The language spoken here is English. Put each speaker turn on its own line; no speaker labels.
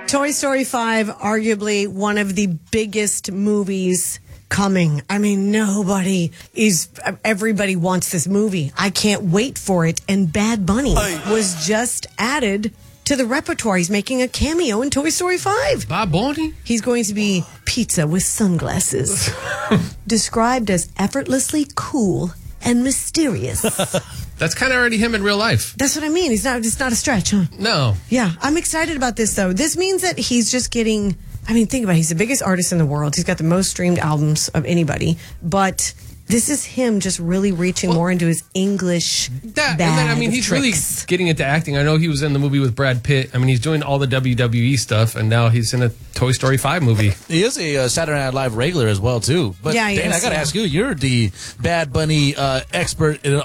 Toy Story 5, arguably one of the biggest movies coming. I mean, everybody wants this movie. I can't wait for it. And Bad Bunny was just added to the repertoire. He's making a cameo in Toy Story 5.
Bad Bunny?
He's going to be pizza with sunglasses. Described as effortlessly cool and mysterious.
That's kind of already him in real life.
That's what I mean. It's not a stretch, huh?
No.
Yeah, I'm excited about this, though. This means that he's just getting... I mean, think about it. He's the biggest artist in the world. He's got the most streamed albums of anybody. But this is him just really reaching more into his English
he's
tricks.
really getting into acting. I know he was in the movie with Brad Pitt. I mean, he's doing all the WWE stuff, and now he's in a Toy Story 5 movie.
He is a Saturday Night Live regular as well, too. But,
yeah,
Dan, I got to ask you, you're the Bad Bunny expert